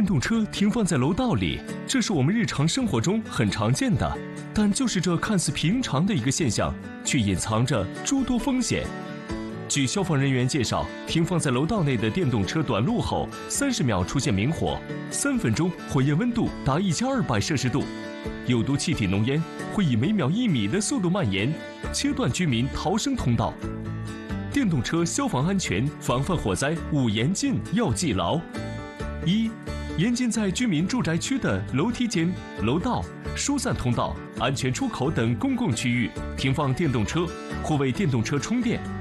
电动车停放在楼道里，这是我们日常生活中很常见的，但就是这看似平常的一个现象，却隐藏着诸多风险。据消防人员介绍，停放在楼道内的电动车短路后，30秒出现明火，3分钟火焰温度达1200摄氏度，有毒气体浓烟会以每秒1米的速度蔓延，切断居民逃生通道。电动车消防安全防范火灾5严禁要记牢：一、严禁在居民住宅区的楼梯间、楼道、疏散通道、安全出口等公共区域停放电动车，或为电动车充电、